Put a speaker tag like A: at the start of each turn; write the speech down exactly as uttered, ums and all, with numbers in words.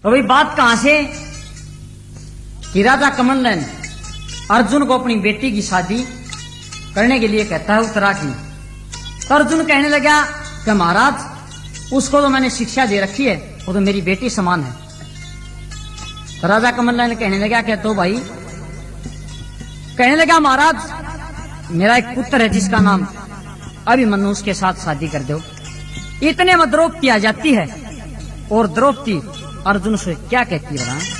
A: तो भाई बात कहां से कि राजा कमंडल अर्जुन को अपनी बेटी की शादी करने के लिए कहता है उत्तरा की। तो अर्जुन कहने लगा कि महाराज उसको तो मैंने शिक्षा दे रखी है, वो तो मेरी बेटी समान है। तो राजा कमंडल ने कहने लगा क्या तो भाई कहने लगा महाराज मेरा एक पुत्र है जिसका नाम अभिमन्यु, उसके साथ शादी कर दो। इतने में द्रौपदी आ जाती है और द्रौपदी अर्जुन से क्या कहती है।